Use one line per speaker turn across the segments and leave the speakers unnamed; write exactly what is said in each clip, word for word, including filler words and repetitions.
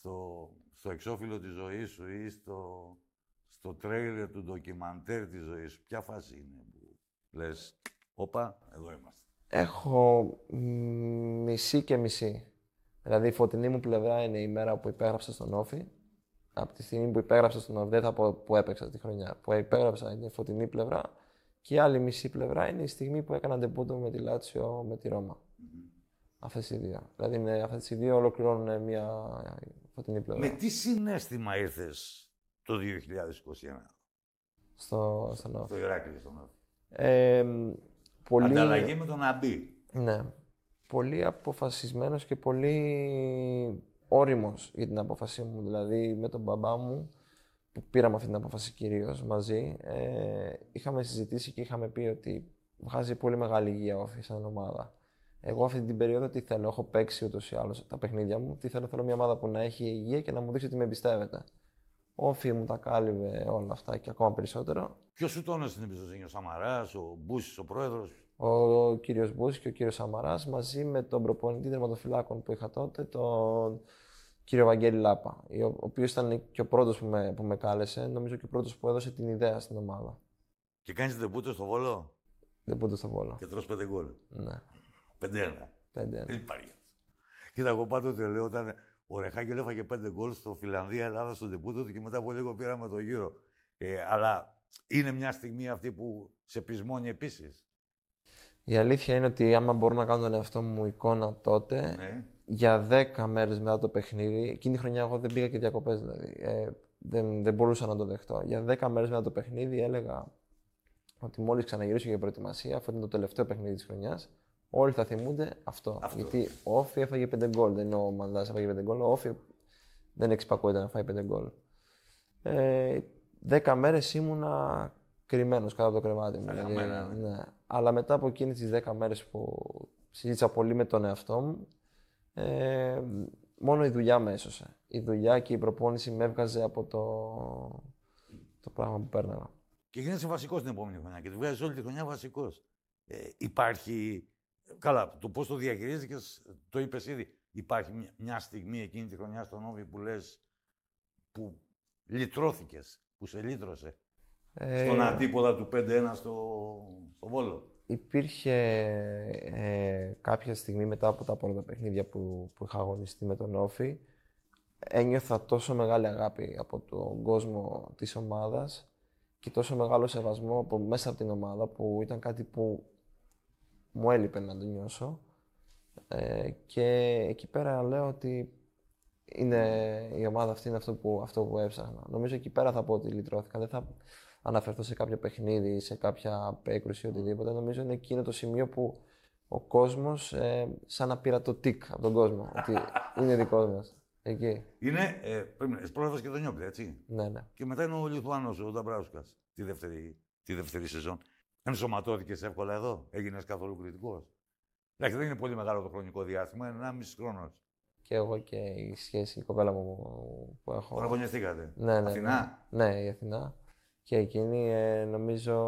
στο, στο εξώφυλλο της ζωής σου ή στο, στο τρέιλερ του ντοκιμαντέρ της ζωής σου, ποια φάση είναι που λες, όπα, εδώ είμαστε.
Έχω μ, μισή και μισή. Δηλαδή η φωτεινή μου πλευρά είναι η μέρα που υπέγραψα στον Όφη. Από τη στιγμή που υπέγραψα στον Όφη, δεν θα πω που έπαιξα τη χρονιά. Που υπέγραψα είναι η φωτεινή πλευρά. Και η άλλη μισή πλευρά είναι η στιγμή που έκανα ντεμπούτο με τη Λάτσιο με τη Ρώμα. Mm-hmm. Αυτές οι δύο. Δηλαδή είναι, αυτές οι δύο ολοκληρώνουν μια φωτεινή πλευρά.
Με τι συναίσθημα ήρθες το δύο χιλιάδες είκοσι ένα
στο, στον Όφη.
Στο Ηράκλειο στον Όφη.
Ε, πολύ...
Ανταλλαγή με τον Αμπή.
Ναι. Πολύ αποφασισμένος και πολύ όριμος για την απόφασή μου. Δηλαδή με τον μπαμπά μου, που πήραμε αυτή την απόφαση κυρίως μαζί, ε, είχαμε συζητήσει και είχαμε πει ότι βγάζει πολύ μεγάλη υγεία Όφη σαν ομάδα. Εγώ αυτή την περίοδο τι θέλω, έχω παίξει ούτως ή άλλως τα παιχνίδια μου, τι θέλω, θέλω μια ομάδα που να έχει υγεία και να μου δείξει ότι με εμπιστεύεται. Όφη μου τα κάλυβε όλα αυτά και ακόμα περισσότερο.
Ποιος σου τόνωσε την εμπιστοσύνη, ο Σαμαράς, ο Μπούσης, ο πρόεδρος?
Ο κύριος Μπούσης και ο κύριος Σαμαράς μαζί με τον προπονητή τερματοφυλάκων που είχα τότε, τον κύριο Βαγγέλη Λάπα, ο οποίος ήταν και ο πρώτος που με, που με κάλεσε, νομίζω και ο πρώτος που έδωσε την ιδέα στην ομάδα.
Και κάνεις ντεμπούτο στο Βόλο?
Ντεμπούτο στο Βόλο.
Και τρως πέντε γκολ.
Ναι.
Πέντε ένα.
Πέντε ένα.
Δεν υπάρχει. Κοίτα, εγώ πάντοτε λέω όταν ο Ρεχάκελ έφαγε πέντε γκολ στο Φιλανδία-Ελλάδα στο ντεμπούτο του και μετά από λίγο πήραμε το γύρο. Ε, αλλά είναι μια στιγμή αυτή που σε πεισμώνει επίσης.
Η αλήθεια είναι ότι άμα μπορώ να κάνω τον εαυτό μου εικόνα τότε, ναι. Για δέκα μέρες μετά το παιχνίδι, εκείνη τη χρονιά εγώ δεν πήγα και διακοπές δηλαδή, ε, δεν, δεν μπορούσα να το δεχτώ. Για δέκα μέρες μετά το παιχνίδι έλεγα ότι μόλις ξαναγυρίσω για προετοιμασία, αυτό είναι το τελευταίο παιχνίδι της χρονιάς, όλοι θα θυμούνται αυτό. αυτό. Γιατί ο Όφη έφαγε πέντε γκολ, δεν είναι ο Μανδάς έφαγε πέντε γκολ, ο Όφη δεν εξυπακούεται να φάει πέντε γκολ. Ε, δέκα μέρες ήμουνα κρυμμένος κάτω από το κρεβάτι μου. Δηλαδή, ναι. Αλλά μετά από εκείνες τις δέκα μέρες που συζήτησα πολύ με τον εαυτό μου, ε, μόνο η δουλειά με έσωσε. Η δουλειά και η προπόνηση με έβγαζε από το, το πράγμα που παίρναγα.
Και γίνεσαι βασικός την επόμενη χρονιά και τη βγάζεις όλη τη χρονιά βασικός. Ε, υπάρχει. Καλά, το πώς το διαχειρίζεσαι, το είπες ήδη. Υπάρχει μια, μια στιγμή εκείνη τη χρονιά στον Όφη που λες που λυτρώθηκες, που σε λύτρωσε. Ε, στον αντίποδα του πέντε ένα στο, στο Βόλο.
Υπήρχε ε, κάποια στιγμή μετά από τα πρώτα παιχνίδια που, που είχα αγωνιστεί με τον Όφη, ένιωθα τόσο μεγάλη αγάπη από τον κόσμο της ομάδας και τόσο μεγάλο σεβασμό από μέσα από την ομάδα που ήταν κάτι που μου έλειπε να το νιώσω. Ε, και εκεί πέρα λέω ότι είναι, η ομάδα αυτή είναι αυτό που, αυτό που έψαχνα. Νομίζω εκεί πέρα θα πω ότι λυτρώθηκα. Δεν θα αναφερθώ σε κάποιο παιχνίδι ή σε κάποια απέκρουση ή οτιδήποτε. Νομίζω είναι εκείνο το σημείο που ο κόσμος ε, σαν να πήρα το τικ από τον κόσμο. Ότι είναι δικός μας. Εκεί.
Είναι, ε, πρέπει, πρόλαβες και τον Νιόπλη, έτσι.
Ναι, ναι.
Και μετά είναι ο Λιθουάνος, ο Νταμπράουσκας, τη δεύτερη, τη δεύτερη σεζόν. Ενσωματώθηκες εύκολα εδώ, έγινες καθόλου κριτικός? Εντάξει, δεν είναι πολύ μεγάλο το χρονικό διάστημα, είναι ενάμιση χρόνος.
Και εγώ και η σχέση, η κοπέλα μου που έχω.
Παραγωνιστήκατε.
Ναι, ναι.
Αθηνά.
Ναι, ναι, η Αθηνά. Και εκείνη ε, νομίζω.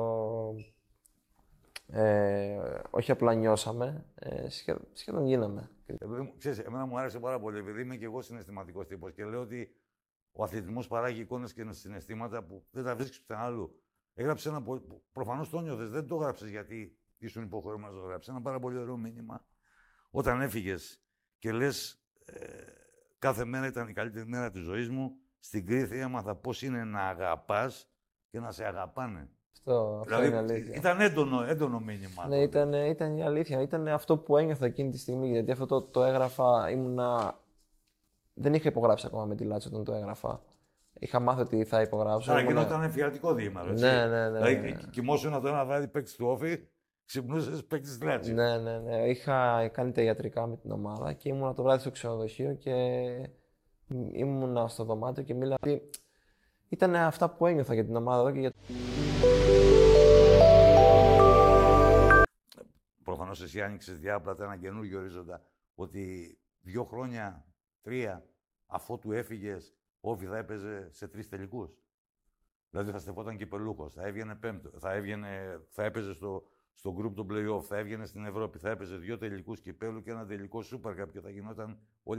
Ε, όχι απλά νιώσαμε, ε, σχεδόν, σχεδόν γίναμε.
Επειδή, ξέρεις, εμένα μου άρεσε πάρα πολύ, επειδή είμαι και εγώ συναισθηματικός τύπος και λέω ότι ο αθλητισμός παράγει εικόνες και συναισθήματα που δεν τα βρίσκεις πουθενά άλλου. Έγραψε ένα. Προφανώς το νιώθες, δεν το έγραψες γιατί ήσουν υποχρεωμένος να το γράψεις. Ένα πάρα πολύ ωραίο μήνυμα. Όταν έφυγες και λες, ε, κάθε μέρα ήταν η καλύτερη μέρα της ζωής μου, στην Κρήτη έμαθα πώς είναι να αγαπάς και να σε αγαπάνε.
Αυτό,
δηλαδή,
αυτό είναι αλήθεια.
Ήταν έντονο, έντονο μήνυμα.
Ναι, ήταν, ήταν η αλήθεια. Ήταν αυτό που ένιωθα εκείνη τη στιγμή. Γιατί αυτό το, το έγραφα, ήμουνα. Δεν είχα υπογράψει ακόμα με τη Λάτσιο όταν το έγραφα. Είχα μάθει ότι θα υπογράψω.
Άρα ήμουνα... γινόταν εφιαλτικό διήμαρο.
Ναι, ναι, ναι.
Δηλαδή,
ναι, ναι.
κοιμόσουν το ένα βράδυ παίκτη του Όφη, ξυπνούσες παίκτη της Λάτσιο.
Ναι, ναι, ναι. Είχα κάνει τα ιατρικά με την ομάδα και ήμουνα το βράδυ στο ξενοδοχείο και ήμουνα στο δωμάτιο και μίλαγα. Ήταν αυτά που ένιωθα για την ομάδα εδώ και για.
Προφανώς εσύ άνοιξες διάπλατα ένα καινούργιο ορίζοντα ότι δύο χρόνια, τρία, αφότου έφυγες, ο Όφη θα έπαιζε σε τρεις τελικούς. Δηλαδή θα στεφόταν κυπελούχος, θα έβγαινε πέμπτο, θα, έβγαινε, θα έπαιζε στο, στο group των play-off, θα έβγαινε στην Ευρώπη, θα έπαιζε δύο τελικούς κυπέλου και ένα τελικό Super Cup και θα γινόταν όλη